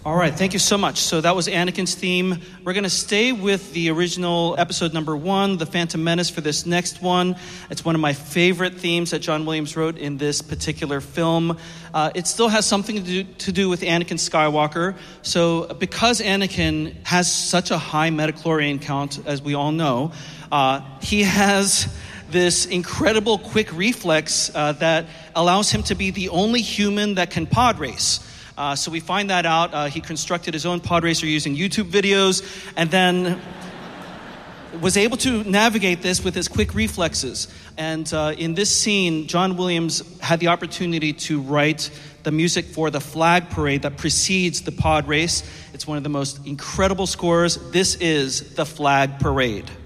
All right, thank you so much. So that was Anakin's theme. We're going to stay with the original episode number 1, The Phantom Menace, for this next one. It's one of my favorite themes that John Williams wrote in this particular film. It still has something to do with Anakin Skywalker. So because Anakin has such a high metachlorian count, as we all know, he has this incredible quick reflex that allows him to be the only human that can pod race. So we find that out. He constructed his own pod racer using YouTube videos and then was able to navigate this with his quick reflexes. And in this scene, John Williams had the opportunity to write the music for the flag parade that precedes the pod race. It's one of the most incredible scores. This is the Flag Parade.